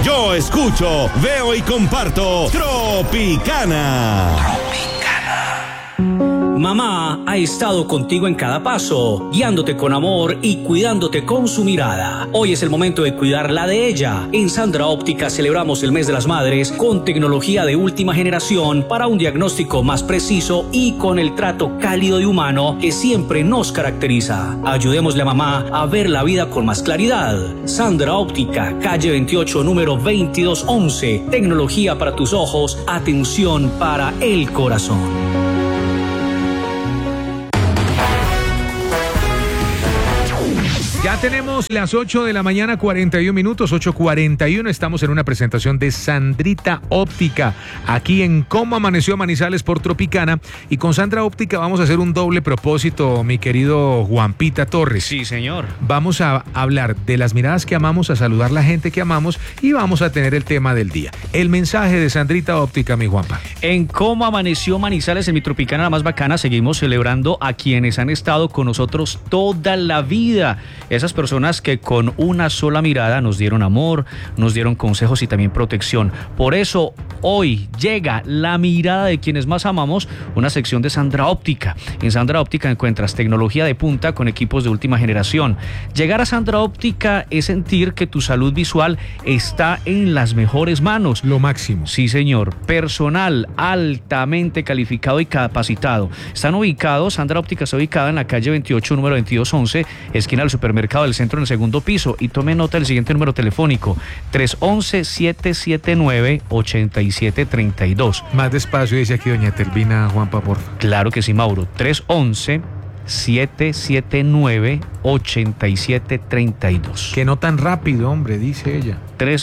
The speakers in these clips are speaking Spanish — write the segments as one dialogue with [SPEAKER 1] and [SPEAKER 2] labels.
[SPEAKER 1] Yo escucho, veo y comparto Tropicana.
[SPEAKER 2] Mamá ha estado contigo en cada paso, guiándote con amor y cuidándote con su mirada. Hoy es el momento de cuidar la de ella. En Sandra Óptica celebramos el mes de las madres con tecnología de última generación para un diagnóstico más preciso y con el trato cálido y humano que siempre nos caracteriza. Ayudémosle a mamá a ver la vida con más claridad. Sandra Óptica, calle 28, número 2211. Tecnología para tus ojos, atención para el corazón.
[SPEAKER 3] Ya tenemos las 8 de la mañana, 41 minutos, 8:41. Estamos en una presentación de Sandrita Óptica, aquí en Cómo Amaneció Manizales por Tropicana. Y con Sandra Óptica vamos a hacer un doble propósito, mi querido Juanpita Torres.
[SPEAKER 2] Sí, señor.
[SPEAKER 3] Vamos a hablar de las miradas que amamos, a saludar a la gente que amamos y vamos a tener el tema del día. El mensaje de Sandrita Óptica, mi Juanpa.
[SPEAKER 2] En Cómo Amaneció Manizales, en mi Tropicana la más bacana, seguimos celebrando a quienes han estado con nosotros toda la vida. Esas personas que con una sola mirada nos dieron amor, nos dieron consejos y también protección. Por eso hoy llega la mirada de quienes más amamos, una sección de Sandra Óptica. En Sandra Óptica encuentras tecnología de punta con equipos de última generación. Llegar a Sandra Óptica es sentir que tu salud visual está en las mejores manos.
[SPEAKER 3] Lo máximo.
[SPEAKER 2] Sí, señor. Personal altamente calificado y capacitado. Sandra Óptica está ubicada en la calle 28, número 2211, esquina del supermercado del centro, en el segundo piso. Y tome nota del siguiente número telefónico: 311-779-8732.
[SPEAKER 3] Más despacio, dice aquí doña Telvina, Juanpa, porfa.
[SPEAKER 2] Claro que sí, Mauro. 311-779-8732.
[SPEAKER 3] Que no tan rápido, hombre, dice ella.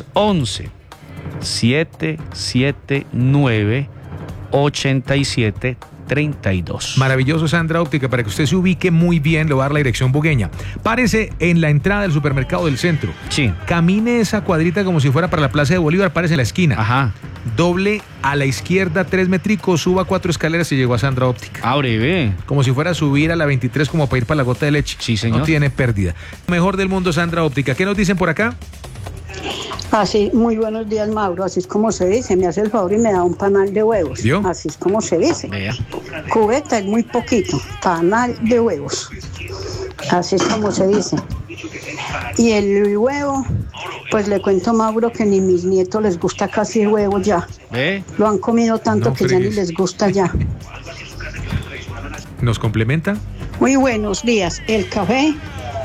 [SPEAKER 2] 311-779-8732.
[SPEAKER 3] Maravilloso, Sandra Óptica. Para que usted se ubique muy bien, le voy a dar la dirección bugueña. Párese en la entrada del supermercado del centro.
[SPEAKER 2] Sí.
[SPEAKER 3] Camine esa cuadrita como si fuera para la Plaza de Bolívar. Párese en la esquina.
[SPEAKER 2] Ajá.
[SPEAKER 3] Doble a la izquierda 3 métricos, suba 4 escaleras y llegó a Sandra Óptica.
[SPEAKER 2] Abre, ve.
[SPEAKER 3] Como si fuera a subir a la 23 como para ir para la gota de leche.
[SPEAKER 2] Sí, señor.
[SPEAKER 3] No tiene pérdida. Mejor del mundo, Sandra Óptica. ¿Qué nos dicen por acá?
[SPEAKER 4] Así, muy buenos días, Mauro. Así es como se dice. Me hace el favor y me da un panal de huevos.
[SPEAKER 3] ¿Vio?
[SPEAKER 4] Así es como se dice.
[SPEAKER 2] Vea.
[SPEAKER 4] Cubeta es muy poquito. Panal de huevos. Así es como se dice. Y el huevo, pues le cuento, Mauro, que ni mis nietos les gusta casi el huevo ya.
[SPEAKER 2] ¿Ve?
[SPEAKER 4] Lo han comido tanto
[SPEAKER 3] No
[SPEAKER 4] que ya ni les gusta ya.
[SPEAKER 3] ¿Nos complementa?
[SPEAKER 4] Muy buenos días. El café,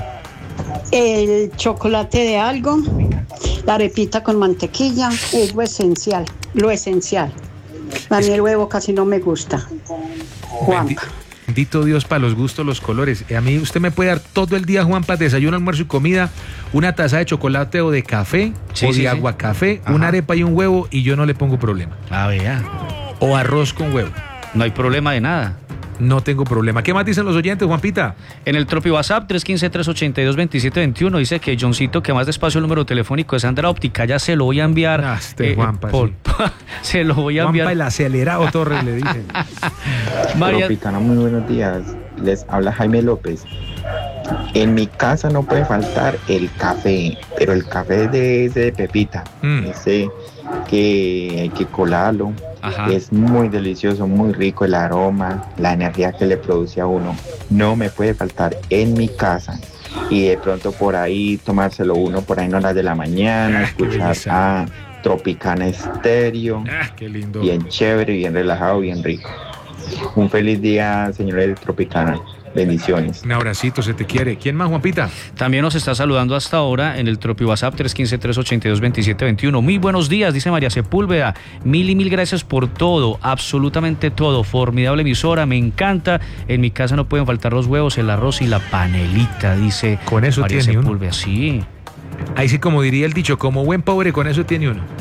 [SPEAKER 4] el chocolate de algo, la arepita con mantequilla, es lo esencial, lo esencial. A mí el huevo casi no me gusta. Juanpa.
[SPEAKER 3] Bendito Dios para los gustos, los colores. A mí usted me puede dar todo el día, Juanpa, desayuno, almuerzo y comida, una taza de chocolate o de café, o de agua café, una arepa y un huevo y yo no le pongo problema.
[SPEAKER 2] Ah, vea.
[SPEAKER 3] O arroz con huevo.
[SPEAKER 2] No hay problema de nada.
[SPEAKER 3] No tengo problema. ¿Qué más dicen los oyentes, Juanpita?
[SPEAKER 2] En el Tropi WhatsApp 315-382-2721 dice que Johncito, que más despacio el número telefónico de Sandra Óptica, ya se lo voy a enviar.
[SPEAKER 3] Juanpa,
[SPEAKER 2] sí. Se lo voy a enviar.
[SPEAKER 3] Juanpa el acelerado Torres le dije.
[SPEAKER 2] María...
[SPEAKER 5] Tropicana, muy buenos días. Les habla Jaime López. En mi casa no puede faltar el café, pero el café de Pepita. Ese que hay que colarlo.
[SPEAKER 2] Ajá.
[SPEAKER 5] Es muy delicioso, muy rico el aroma, la energía que le produce a uno. No me puede faltar en mi casa. Y de pronto por ahí tomárselo uno por ahí en horas de la mañana, escuchar a Tropicana Estéreo.
[SPEAKER 3] Qué lindo.
[SPEAKER 5] Bien chévere, bien relajado, bien rico. Un feliz día, señores de Tropicana. Bendiciones.
[SPEAKER 3] Un abracito, se te quiere. ¿Quién más, Juanpita?
[SPEAKER 2] También nos está saludando hasta ahora en el Tropi WhatsApp 315-382-2721. Muy buenos días, dice María Sepúlveda. Mil y mil gracias por todo, absolutamente todo. Formidable emisora, me encanta. En mi casa no pueden faltar los huevos, el arroz y la panelita, dice
[SPEAKER 3] con eso
[SPEAKER 2] María
[SPEAKER 3] tiene
[SPEAKER 2] Sepúlveda. Sí.
[SPEAKER 3] Ahí sí, como diría el dicho, como buen pobre, con eso tiene uno.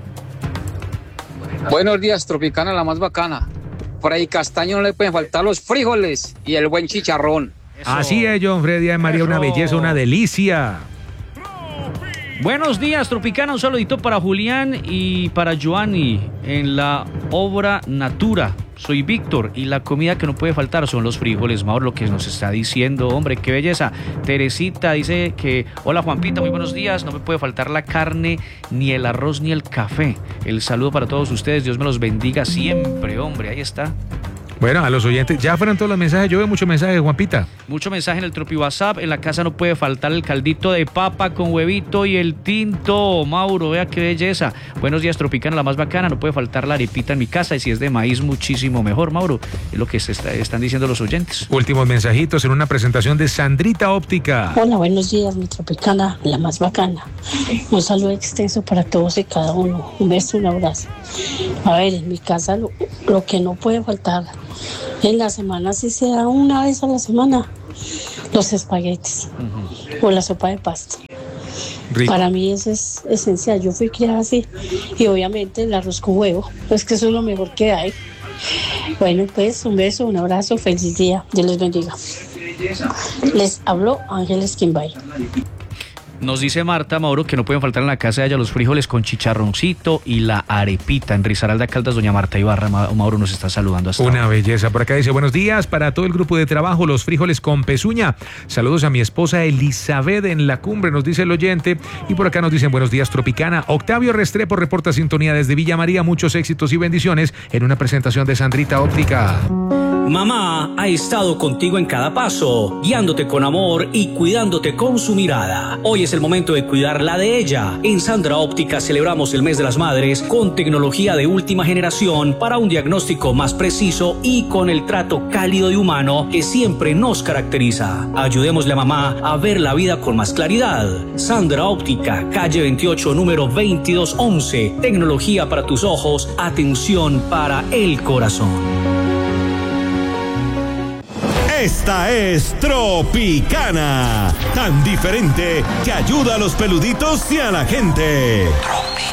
[SPEAKER 6] Buenos días, Tropicana, la más bacana. Por ahí Castaño no le pueden faltar los frijoles y el buen chicharrón.
[SPEAKER 3] Eso. Así es, John Freddy de María, una belleza, una delicia.
[SPEAKER 2] Buenos días, Tropicana. Un saludito para Julián y para Joanny en la obra Natura. soy Víctor y la comida que no puede faltar son los frijoles, Mauro, lo que nos está diciendo, hombre, qué belleza. Teresita dice que, hola Juanpita, muy buenos días, no me puede faltar la carne, ni el arroz, ni el café. El saludo para todos ustedes, Dios me los bendiga siempre, hombre, ahí está.
[SPEAKER 3] Bueno, a los oyentes, ya fueron todos los mensajes, yo veo muchos mensajes, Juanpita.
[SPEAKER 2] Mucho mensaje en el Tropi WhatsApp, en la casa no puede faltar el caldito de papa con huevito y el tinto, Mauro, vea qué belleza. Buenos días, Tropicana, la más bacana, no puede faltar la arepita en mi casa y si es de maíz muchísimo mejor, Mauro, es lo que están diciendo los oyentes.
[SPEAKER 3] Últimos mensajitos en una presentación de Sandrita Óptica.
[SPEAKER 7] Hola, buenos días, mi Tropicana, la más bacana. Un saludo extenso para todos y cada uno, un beso, un abrazo. A ver, en mi casa lo que no puede faltar en la semana, si sea una vez a la semana, los espaguetis o la sopa de pasta.
[SPEAKER 3] Rico.
[SPEAKER 7] Para mí eso es esencial, yo fui criada así y obviamente el arroz con huevo, pues que eso es lo mejor que hay. Bueno, pues un beso, un abrazo, feliz día, Dios les bendiga. Les habló Ángeles Quimbay.
[SPEAKER 2] Nos dice Marta, Mauro, que no pueden faltar en la casa de ella los frijoles con chicharroncito y la arepita. En Risaralda, Caldas, doña Marta Ibarra, Mauro nos está saludando hasta
[SPEAKER 3] Una
[SPEAKER 2] ahora.
[SPEAKER 3] belleza. Por acá dice, buenos días para todo el grupo de trabajo, los frijoles con pezuña. Saludos a mi esposa Elizabeth en La Cumbre, nos dice el oyente. Y por acá nos dicen, buenos días, Tropicana. Octavio Restrepo reporta sintonía desde Villa María. Muchos éxitos y bendiciones en una presentación de Sandrita Óptica.
[SPEAKER 2] Mamá ha estado contigo en cada paso, guiándote con amor y cuidándote con su mirada. Hoy es el momento de cuidar la de ella. En Sandra Óptica celebramos el mes de las madres con tecnología de última generación para un diagnóstico más preciso y con el trato cálido y humano que siempre nos caracteriza. Ayudémosle a mamá a ver la vida con más claridad. Sandra Óptica, calle 28, número 2211. Tecnología para tus ojos, atención para el corazón.
[SPEAKER 1] Esta es Tropicana, tan diferente que ayuda a los peluditos y a la gente.